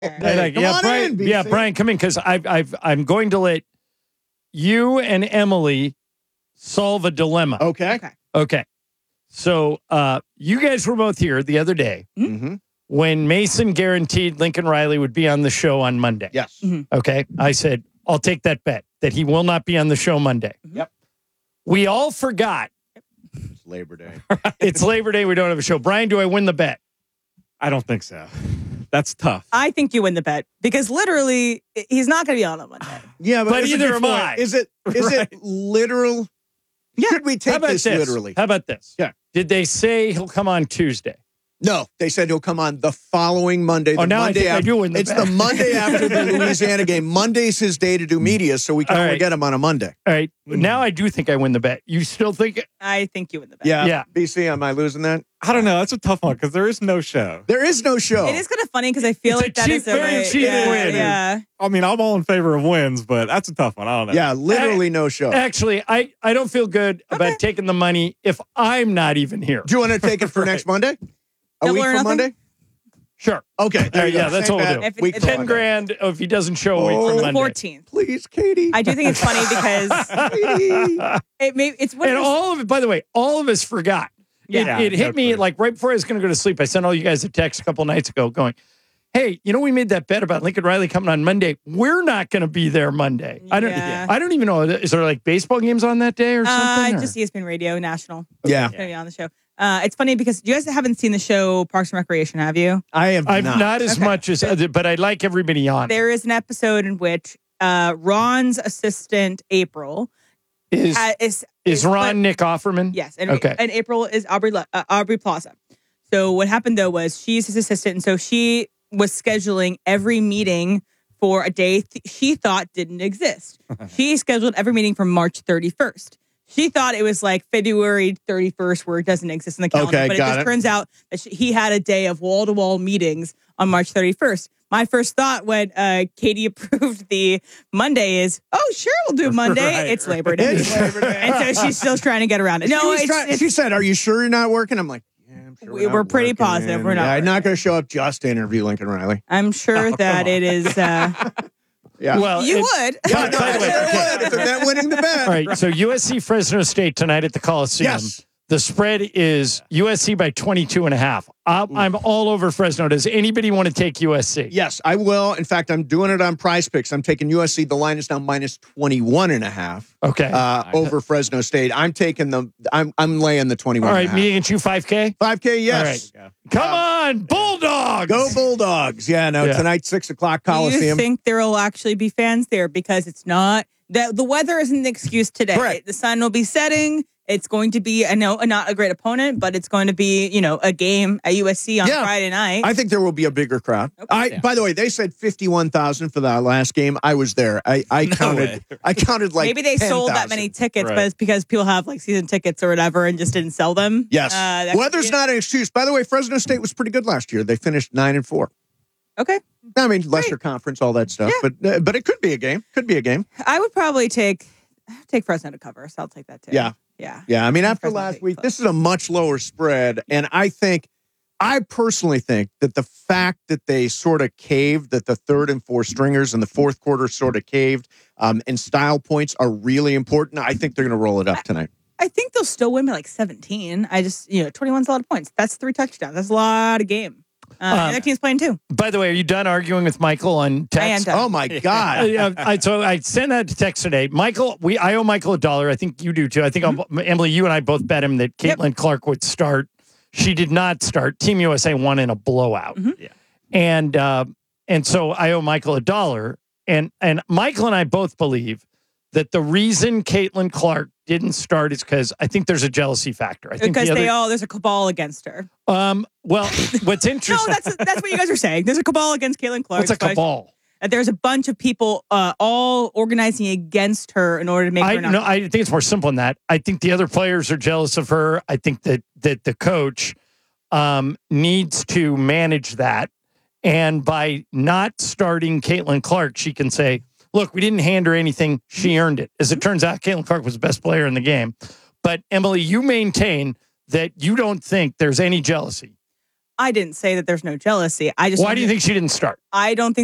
Hey, come on Brian, in, BC. yeah, Brian, come in because I'm going to let you and Emily solve a dilemma. Okay. Okay. So you guys were both here the other day Mm-hmm. when Mason guaranteed Lincoln Riley would be on the show on Monday. Yes. Mm-hmm. Okay. I said, I'll take that bet that he will not be on the show Monday. Yep. We all forgot. It's Labor Day. It's Labor Day. We don't have a show. Brian, do I win the bet? I don't think so. That's tough. I think you win the bet because literally he's not going to be on Monday. Yeah, But it's a either good am point. I. Is it literal? Yeah. Should we How take about this literally? How about this? Yeah. Did they say he'll come on Tuesday? No, they said he'll come on the following Monday. The now I Monday think I after, do win the It's bet. the Monday after the Louisiana game. Monday's his day to do media, so we can All only right. get him on a Monday. All right. Now I do think I win the bet. You still think? I think you win the bet. Yeah. Yeah. BC, am I losing that? I don't know. That's a tough one because there is no show. There is no show. It is kind of funny because I feel It's a like that cheap, is a very way- cheap yeah, win. Yeah. I mean, I'm all in favor of wins, but that's a tough one. I don't know. Yeah, literally no show. Actually, I don't feel good Okay. about taking the money if I'm not even here. Do you want to take it for next Monday? A Double week or from nothing? Monday? Sure. Okay. There you yeah, go. that's Same what we'll bet. do. If- Week if- from 10 Monday. grand if he doesn't show a week Oh. from The Monday. 14th. Please, Katie. I do think it's funny because it's what And all of it, by the way, all of us forgot. Yeah. It hit no me clue. like right before I was going to go to sleep. I sent all you guys a text a couple nights ago going, hey, we made that bet about Lincoln Riley coming on Monday. We're not going to be there Monday. Yeah. I don't even know. Is there like baseball games on that day or something? or- just ESPN Radio National. Yeah. Going to be on the show. It's funny because you guys haven't seen the show Parks and Recreation, have you? I've not as Okay. much as, but I like everybody on. There is an episode in which Ron's assistant April Is is Ron Nick Offerman? Yes, and Okay. and April is Aubrey Plaza. So what happened though was she's his assistant, and so she was scheduling every meeting for a day she thought didn't exist. She scheduled every meeting from March 31st. She thought it was like February 31st where it doesn't exist in the calendar, Okay, but it got just it. turns out that he had a day of wall-to-wall meetings on March 31st. My first thought when Katie approved the Monday is, oh, sure, we'll do Monday. Right, It's Labor Day. It's Labor Day. And so she's still trying to get around it. No, she said, "Are you sure you're not working?" I'm like, "Yeah, I'm sure We're not pretty working." positive we're not Yeah, I'm not working. going to show up just to interview Lincoln Riley. I'm sure that it is. Yeah, Well, You it- would. Yeah, no, by the way, I okay. would if it meant winning the bet. All right. So USC Fresno State tonight at the Coliseum. Yes. The spread is USC by 22.5. I'm all over Fresno. Does anybody want to take USC? Yes, I will. In fact, I'm doing it on Prize Picks. I'm taking USC. The line is now minus 21.5 Okay. over Fresno State. I'm taking I'm laying the 21. All right. Me and you 5K? 5K. Yes. All right. Come on, Bulldogs. Go Bulldogs. Yeah. No. Yeah. Tonight 6 o'clock Do you Coliseum. think there will actually be fans there because it's not the weather isn't an excuse today. Correct. The sun will be setting. It's going to be not a great opponent, but it's going to be a game at USC on Yeah. Friday night. I think there will be a bigger crowd. Okay. By the way, they said 51,000 for that last game. I was there. I counted. way. I counted like Maybe they sold that 10,000. many tickets, Right. but it's because people have like season tickets or whatever and just didn't sell them. Yes. That could Weather's be it. not an excuse. By the way, Fresno State was pretty good last year. They finished 9-4. Okay. I mean, lesser conference, all that stuff. But it could be a game. Could be a game. I would probably take Fresno to cover, so I'll take that too. Yeah. Yeah. Yeah. I mean, after Fresno last State week, close. this is a much lower spread. And I personally think that the fact that they sort of caved, that the third and fourth stringers in the fourth quarter sort of caved, and style points are really important. I think they're going to roll it up tonight. I think they'll still win by like 17. I just, 21's a lot of points. That's 3 touchdowns. That's a lot of game. The other team's playing too. By the way, are you done arguing with Michael on text? I am done. Oh, my God. So I sent that to text today. Michael, I owe Michael $1. I think you do too. I think Emily, you and I both bet him that Caitlin Clark would start. She did not start. Team USA won in a blowout. Yeah. And so I owe Michael $1. And Michael and I both believe that the reason Caitlin Clark didn't start is because I think there's a jealousy factor. I think Because the other, there's a cabal against her. well, what's No, interesting? that's what you guys are saying. There's a cabal against Caitlin Clark. What's a cabal? There's a bunch of people all organizing against her in order to make her not. I think it's more simple than that. I think the other players are jealous of her. I think that the coach needs to manage that. And by not starting Caitlin Clark, she can say, look, we didn't hand her anything. She earned it. As it turns out, Caitlin Clark was the best player in the game. But Emily, you maintain that you don't think there's any jealousy. I didn't say that there's no jealousy. I just Why do you think she didn't start? I don't think